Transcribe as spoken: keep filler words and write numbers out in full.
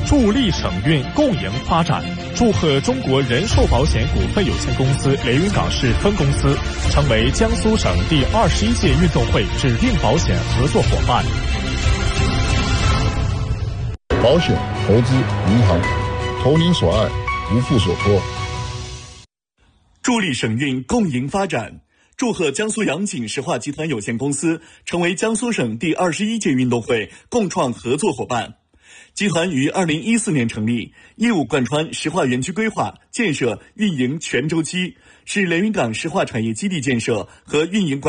助力省运共赢发展，祝贺中国人寿保险股份有限公司连云港市分公司成为江苏省第二十一届运动会指定保险合作伙伴。 保险、投资、银行，投您所爱，无负所托。 助力省运共赢发展，祝贺江苏洋锦石化集团有限公司成为江苏省第二十一届运动会共创合作伙伴。集团于二零一四年成立，业务贯穿石化园区规划、建设、运营全周期，是连云港石化产业基地建设和运营管